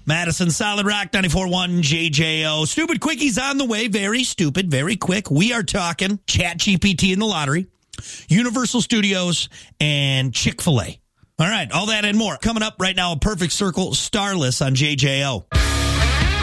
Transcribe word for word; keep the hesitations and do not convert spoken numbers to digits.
Madison, Solid Rock, ninety-four point one J J O. Stupid Quickies on the way. Very stupid, very quick. We are talking ChatGPT in the lottery, Universal Studios, and Chick-fil-A. All right, all that and more. Coming up right now, a Perfect Circle Starless on J J O.